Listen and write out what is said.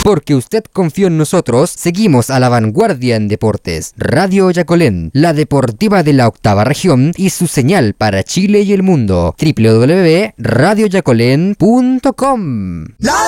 Porque usted confió en nosotros, seguimos a la vanguardia en deportes. Radio Yacolén, la deportiva de la octava región y su señal para Chile y el mundo. www.radioyacolén.com